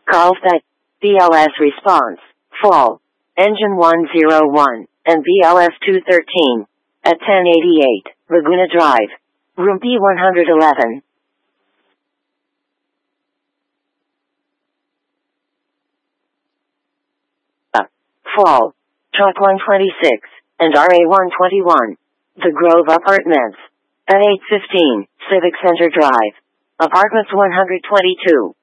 Carlsbad, BLS response, fall, engine 101, and BLS 213, at 1088, Laguna Drive, room B111. Fall, truck 126, and RA 121, The Grove Apartments, at 815, Civic Center Drive, apartments 122.